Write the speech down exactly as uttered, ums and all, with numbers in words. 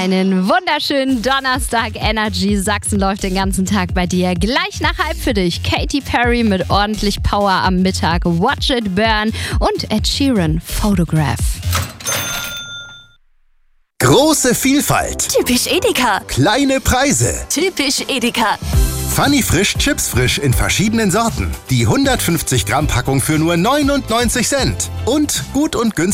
Einen wunderschönen Donnerstag. Energy Sachsen läuft den ganzen Tag bei dir. Gleich nach halb für dich Katy Perry mit ordentlich Power am Mittag. Watch It Burn und Ed Sheeran, Photograph. Große Vielfalt. Typisch Edeka. Kleine Preise. Typisch Edeka. Funny Frisch Chips Frisch in verschiedenen Sorten. Die hundertfünfzig Gramm Packung für nur neunundneunzig Cent. Und gut und günstig